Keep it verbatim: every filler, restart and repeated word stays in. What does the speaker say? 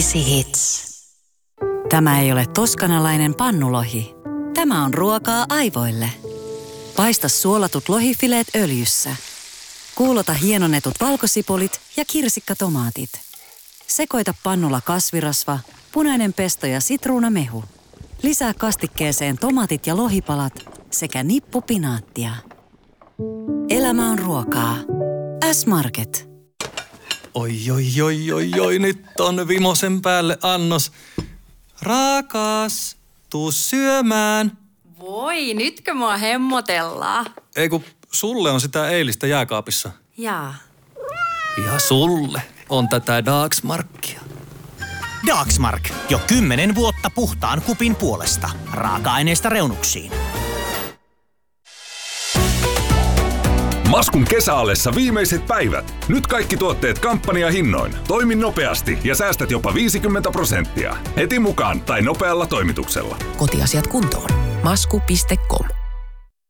Hits. Tämä ei ole toskanalainen pannulohi. Tämä on ruokaa aivoille. Paista suolatut lohifileet öljyssä. Kuulota hienonnetut valkosipulit ja kirsikkatomaatit. Sekoita pannulla kasvirasva, punainen pesto ja sitruunamehu. Lisää kastikkeeseen tomaatit ja lohipalat sekä nippu pinaattia. Elämä on ruokaa. S-Market. Oi, oi, oi, oi, oi, nyt on vimosen päälle annos. Rakas, tuu syömään. Voi, nytkö mua hemmotellaan? Ei kun sulle on sitä eilistä jääkaapissa. Jaa. Ja sulle on tätä Dagsmarkia. Dagsmark. Jo kymmenen vuotta puhtaan kupin puolesta. Raaka-aineista reunuksiin. Maskun kesäallessa viimeiset päivät. Nyt kaikki tuotteet kampanjahinnoin. Toimi nopeasti ja säästät jopa viisikymmentä prosenttia. Heti mukaan tai nopealla toimituksella. Kotiasiat kuntoon. masku piste com